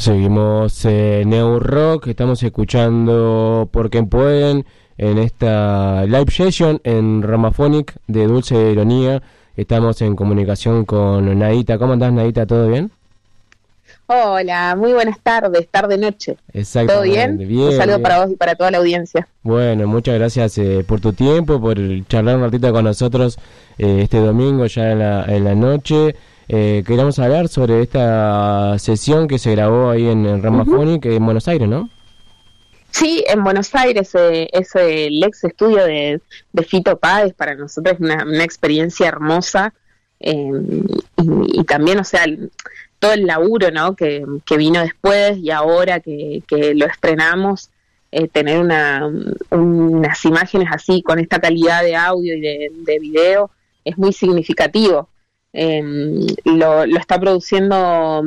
Seguimos Neo Rock, estamos escuchando Por Quien Pueden en esta live session en Ramaphonic de Dulce Ironía. Estamos en comunicación con Nadita. ¿Cómo andás, Nadita? ¿Todo bien? Hola, muy buenas tardes, tarde-noche. Exactamente. ¿Todo bien? Un saludo bien. para vos y para toda la audiencia. Bueno, muchas gracias por tu tiempo, por charlar un ratito con nosotros este domingo ya en la noche. Queríamos hablar sobre esta sesión que se grabó ahí en Ramaphonic, en Buenos Aires, ¿no? Sí, en Buenos Aires es el ex estudio de Fito Páez. Para nosotros es una experiencia hermosa, y también, o sea, todo el laburo, ¿no? que vino después y ahora que lo estrenamos, tener unas imágenes así con esta calidad de audio y de video es muy significativo. Lo está produciendo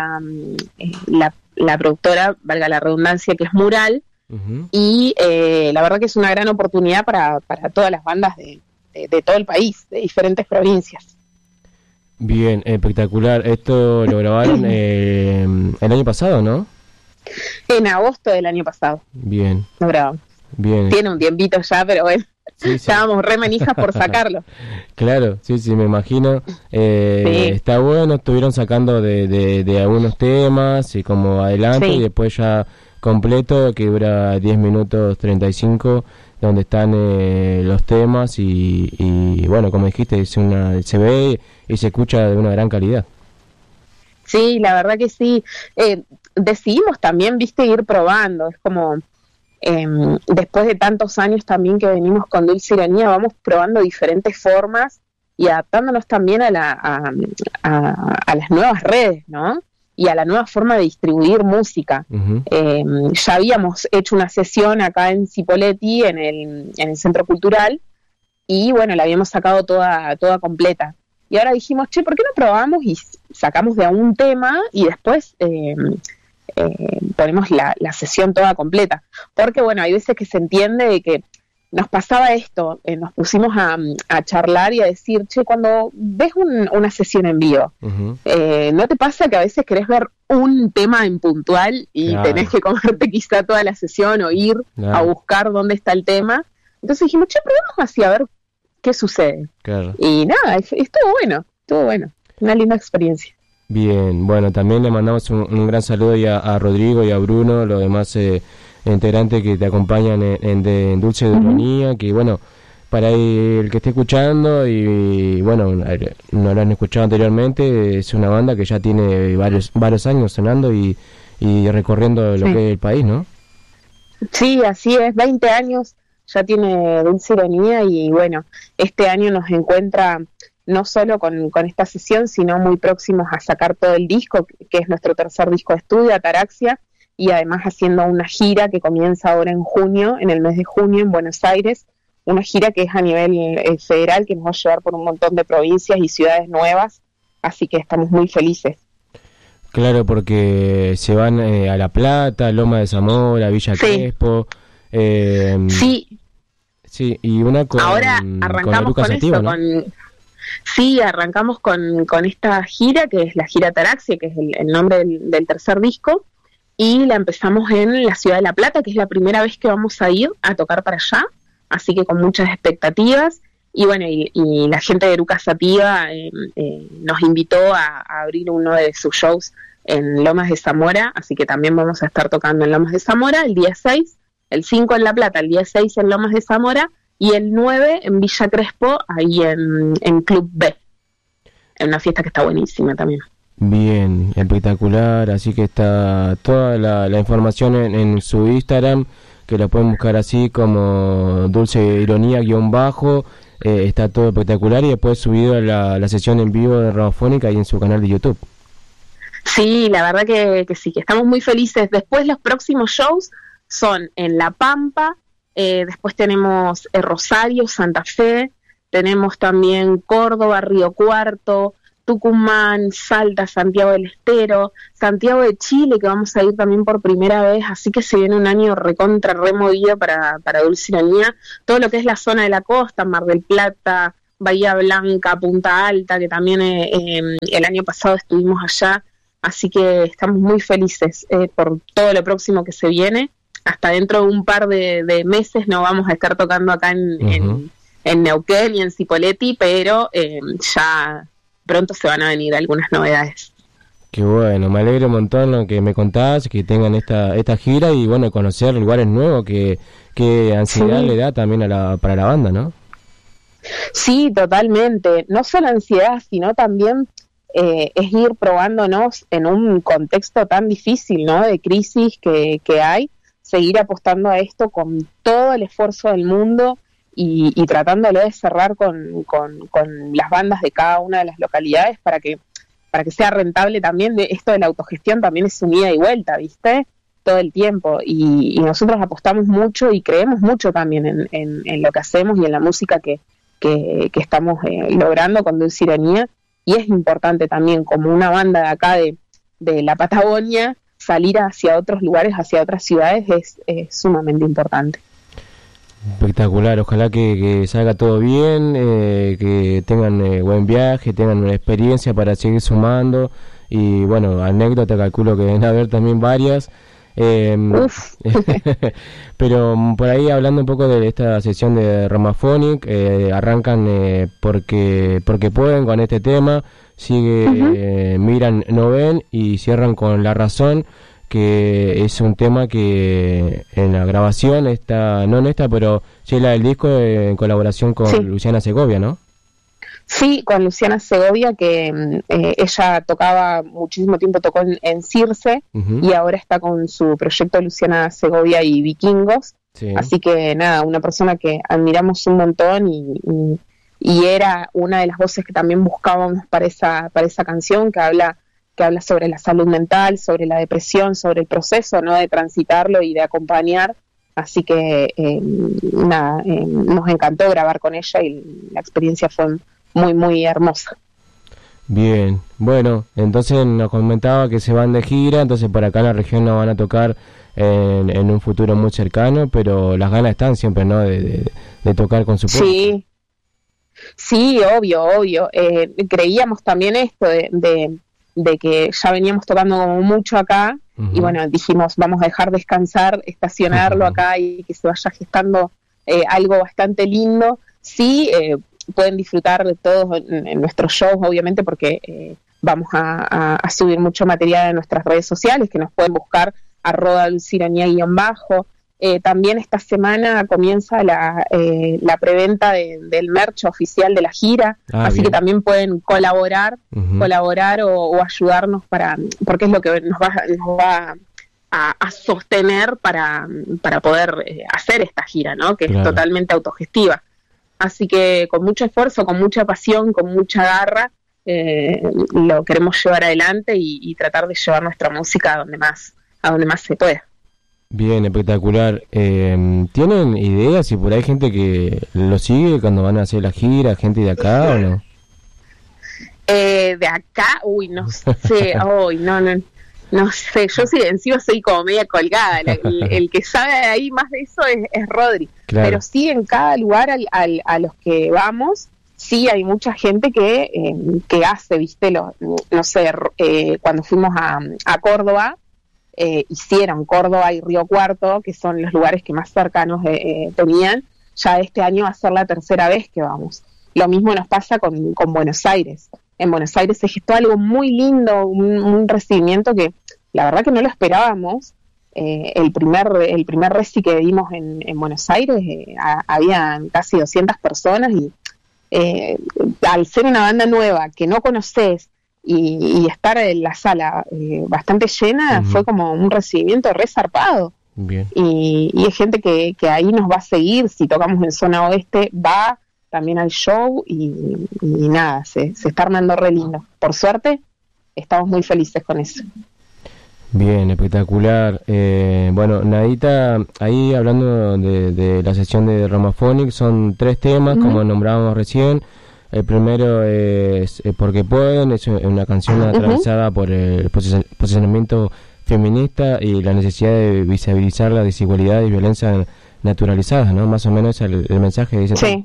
la productora, valga la redundancia, que es Mural. Uh-huh. Y la verdad que es una gran oportunidad para todas las bandas de todo el país, de diferentes provincias. Bien, espectacular. Esto lo grabaron el año pasado, ¿no? En agosto del año pasado. Bien. Lo grabamos. Bien. Tiene un tiempito ya, pero bueno. Sí. Estábamos re manijas por sacarlo. Claro, sí, me imagino. Sí. Está bueno, estuvieron sacando de algunos temas y como adelanto, sí. Y después ya completo, que dura 10 minutos 35, donde están los temas y bueno, como dijiste, se ve y se escucha de una gran calidad. Sí, la verdad que sí. Decidimos también, viste, ir probando. Es como... después de tantos años también que venimos con Dulce Ironía, vamos probando diferentes formas y adaptándonos también a las nuevas redes, ¿no? Y a la nueva forma de distribuir música. Uh-huh. Ya habíamos hecho una sesión acá en Cipolletti, en el Centro Cultural, y bueno, la habíamos sacado toda completa. Y ahora dijimos, ¿por qué no probamos y sacamos de un tema y después... ponemos la sesión toda completa? Porque bueno, hay veces que se entiende de que nos pasaba esto, nos pusimos a charlar y a decir, cuando ves una sesión en vivo, uh-huh. ¿No te pasa que a veces querés ver un tema en puntual y claro. Tenés que comerte quizá toda la sesión o ir claro. A buscar dónde está el tema? Entonces dijimos, probemos así a ver qué sucede. Claro. Y nada, estuvo bueno, una linda experiencia. Bien, bueno, también le mandamos un gran saludo a Rodrigo y a Bruno, los demás integrantes que te acompañan en Dulce Ironía, uh-huh. Que bueno, para el que esté escuchando y bueno, no lo han escuchado anteriormente, es una banda que ya tiene varios años sonando y recorriendo lo que es el país, ¿no? Sí, así es, 20 años ya tiene Dulce Ironía y bueno, este año nos encuentra... no solo con esta sesión, sino muy próximos a sacar todo el disco, que es nuestro tercer disco de estudio, Ataraxia, y además haciendo una gira que comienza ahora en junio, en el mes de junio en Buenos Aires, una gira que es a nivel federal, que nos va a llevar por un montón de provincias y ciudades nuevas, así que estamos muy felices. Claro, porque se van a La Plata, Loma de Zamora, Villa Crespo. Sí. Sí, y una con... Ahora arrancamos con Sativa, eso, ¿no? Sí, arrancamos con esta gira, que es la gira Ataraxia, que es el nombre del tercer disco, y la empezamos en la ciudad de La Plata, que es la primera vez que vamos a ir a tocar para allá, así que con muchas expectativas, y bueno, y la gente de Eruca Sativa nos invitó a abrir uno de sus shows en Lomas de Zamora, así que también vamos a estar tocando en Lomas de Zamora el día 6, el 5 en La Plata, el día 6 en Lomas de Zamora, y el 9 en Villa Crespo, ahí en Club B, en una fiesta que está buenísima también. Bien, espectacular, así que está toda la información en su Instagram, que la pueden buscar así como Dulce Ironía _, está todo espectacular y después subido la sesión en vivo de Radiofónica ahí en su canal de YouTube. Sí, la verdad que sí, que estamos muy felices. Después los próximos shows son en La Pampa, después tenemos Rosario, Santa Fe, tenemos también Córdoba, Río Cuarto, Tucumán, Salta, Santiago del Estero, Santiago de Chile, que vamos a ir también por primera vez, así que se viene un año removido para Dulce Ironía. Todo lo que es la zona de la costa, Mar del Plata, Bahía Blanca, Punta Alta, que también el año pasado estuvimos allá, así que estamos muy felices por todo lo próximo que se viene. Hasta dentro de un par de meses no vamos a estar tocando acá en Neuquén y en Cipolletti, pero ya pronto se van a venir algunas novedades. Qué bueno, me alegro un montón lo que me contás, que tengan esta gira y bueno, conocer lugares nuevos que ansiedad le da también para la banda, ¿no? Sí, totalmente. No solo ansiedad, sino también es ir probándonos en un contexto tan difícil, ¿no? De crisis que hay, seguir apostando a esto con todo el esfuerzo del mundo y tratándolo de cerrar con las bandas de cada una de las localidades para que sea rentable también. De esto de la autogestión también es un ida y vuelta, ¿viste? Todo el tiempo, y nosotros apostamos mucho y creemos mucho también en lo que hacemos y en la música que estamos logrando con Dulce Ironía, y es importante también como una banda de acá de la Patagonia salir hacia otros lugares, hacia otras ciudades es sumamente importante. Espectacular, ojalá que salga todo bien, que tengan buen viaje, tengan una experiencia para seguir sumando, y bueno, anécdotas calculo que deben haber también varias. Pero por ahí hablando un poco de esta sesión de Romaphonic, arrancan porque pueden con este tema, sigue Miran no ven y cierran con La Razón, que es un tema que en la grabación está, no en esta, pero sí la del disco en colaboración con Luciana Segovia, ¿no? Sí, con Luciana Segovia, que ella tocaba muchísimo tiempo, tocó en Circe, y ahora está con su proyecto Luciana Segovia y Vikingos. Sí. Así que nada, una persona que admiramos un montón y era una de las voces que también buscábamos para esa canción que habla sobre la salud mental, sobre la depresión, sobre el proceso, ¿no? De transitarlo y de acompañar. Así que nos encantó grabar con ella y la experiencia fue muy, muy hermosa. Bien, bueno, entonces nos comentaba que se van de gira, entonces por acá en la región no van a tocar en un futuro muy cercano, pero las ganas están siempre, ¿no? De tocar con su público. Sí, obvio. Creíamos también esto de que ya veníamos tocando como mucho acá, y bueno, dijimos, vamos a dejar descansar, estacionarlo acá y que se vaya gestando algo bastante lindo. Sí, pueden disfrutar de todos en nuestros shows, obviamente, porque vamos a subir mucho material en nuestras redes sociales, que nos pueden buscar @dulcironía_. También esta semana comienza la preventa del merch oficial de la gira, así bien. Que también pueden colaborar o ayudarnos porque es lo que nos va a sostener para poder hacer esta gira, ¿no? Que claro. Es totalmente autogestiva. Así que con mucho esfuerzo, con mucha pasión, con mucha garra, lo queremos llevar adelante y tratar de llevar nuestra música a donde más se pueda. Bien, espectacular. ¿Tienen ideas si por ahí hay gente que lo sigue cuando van a hacer la gira, gente de acá o no? De acá, no sé, no sé, yo sí, encima soy como media colgada, el que sabe ahí más de eso es Rodri, claro. Pero sí en cada lugar a los que vamos, sí hay mucha gente que hace, viste, no sé, cuando fuimos a Córdoba, hicieron Córdoba y Río Cuarto, que son los lugares que más cercanos tenían. Ya este año va a ser la tercera vez que vamos. Lo mismo nos pasa con Buenos Aires. En Buenos Aires se gestó algo muy lindo, un recibimiento que la verdad que no lo esperábamos. El primer reci que dimos en Buenos Aires, había casi 200 personas y al ser una banda nueva que no conoces y estar en la sala bastante llena, fue como un recibimiento re zarpado. Bien. Y es gente que ahí nos va a seguir. Si tocamos en zona oeste, va también al show y nada, se está armando re lindo. Por suerte, estamos muy felices con eso. Bien, espectacular. Bueno, Nadita, ahí hablando de la sesión de Romaphonic, son 3 temas, como nombrábamos recién. El primero es Porque Pueden, es una canción atravesada por el posicionamiento feminista y la necesidad de visibilizar la desigualdad y violencia naturalizadas, ¿no? Más o menos el mensaje dice. Sí.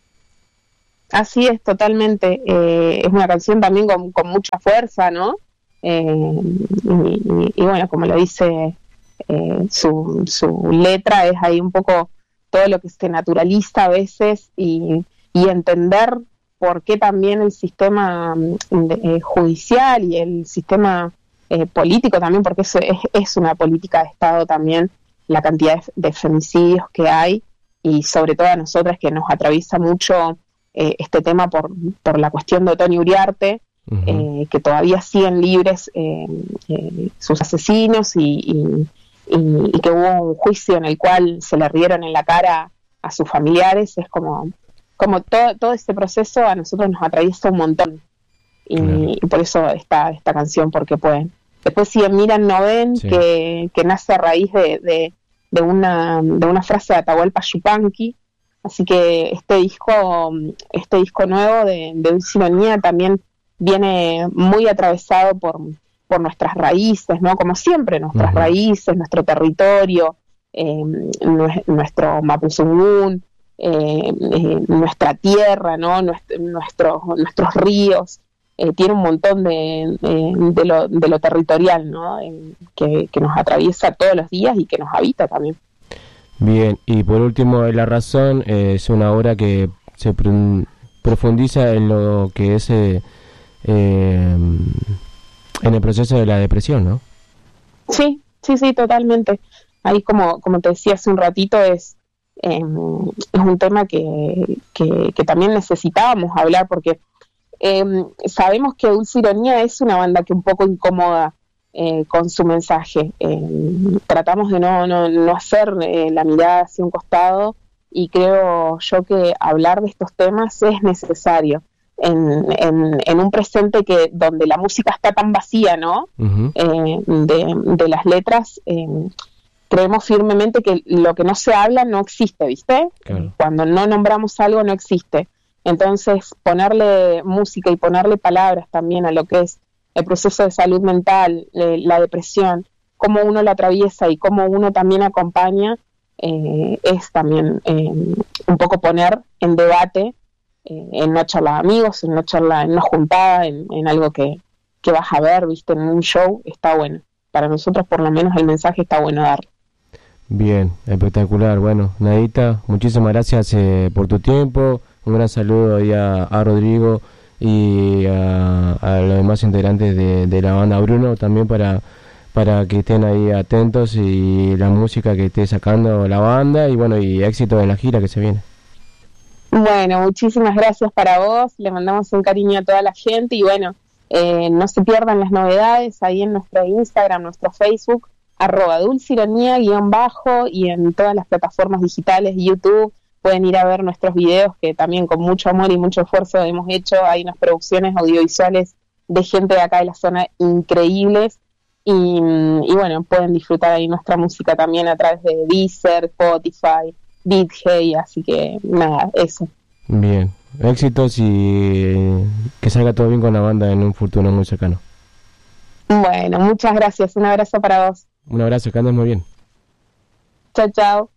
Así es, totalmente. Es una canción también con mucha fuerza, ¿no? y bueno, como lo dice su letra, es ahí un poco todo lo que se naturaliza a veces y entender por qué también el sistema judicial y el sistema político también, porque eso es una política de Estado también, la cantidad de femicidios que hay, y sobre todo a nosotras que nos atraviesa mucho este tema por la cuestión de Tony Uriarte, que todavía siguen libres sus asesinos y que hubo un juicio en el cual se le rieron en la cara a sus familiares. Es como todo este proceso a nosotros nos atraviesa un montón, y por eso esta canción, porque pueden. Después, si miran, no ven, sí, que nace a raíz de una frase de Atahualpa Yupanqui. Así que este disco nuevo de Dulce Ironía también viene muy atravesado por nuestras raíces, ¿no? Como siempre, nuestras raíces, nuestro territorio, nuestro Mapuzungún, nuestra tierra, ¿no? Nuestros ríos. Tiene un montón de lo territorial, ¿no? Que nos atraviesa todos los días y que nos habita también. Bien, y por último, La Razón es una obra que se profundiza en lo que es en el proceso de la depresión, ¿no? Sí, totalmente. Ahí, como te decía hace un ratito, es un tema que también necesitábamos hablar, porque sabemos que Dulce Ironía es una banda que un poco incomoda con su mensaje. Tratamos de no hacer la mirada hacia un costado, y creo yo que hablar de estos temas es necesario en un presente donde la música está tan vacía, ¿no? De las letras. Creemos firmemente que lo que no se habla no existe, ¿viste? Claro. Cuando no nombramos algo, no existe. Entonces, ponerle música y ponerle palabras también a lo que es el proceso de salud mental, la depresión, cómo uno la atraviesa y cómo uno también acompaña, es también un poco poner en debate, en una charla de amigos, en una juntada, en algo que vas a ver, viste, en un show. Está bueno. Para nosotros, por lo menos, el mensaje está bueno darlo. Bien, espectacular. Bueno, Nadita, muchísimas gracias por tu tiempo. Un gran saludo ahí a Rodrigo y a los demás integrantes de la banda Bruno, también para que estén ahí atentos, y la música que esté sacando la banda, y bueno, y éxito en la gira que se viene. Bueno, muchísimas gracias para vos, le mandamos un cariño a toda la gente, y bueno, no se pierdan las novedades ahí en nuestro Instagram, nuestro Facebook, @dulceironía_, y en todas las plataformas digitales, YouTube. Pueden ir a ver nuestros videos, que también con mucho amor y mucho esfuerzo hemos hecho. Hay unas producciones audiovisuales de gente de acá de la zona increíbles, y bueno, pueden disfrutar ahí nuestra música también a través de Deezer, Spotify, BitHey, así que nada, eso. Bien, éxitos y que salga todo bien con la banda en un futuro muy cercano. Bueno, muchas gracias, un abrazo para vos. Un abrazo, que andes muy bien. Chao, chao.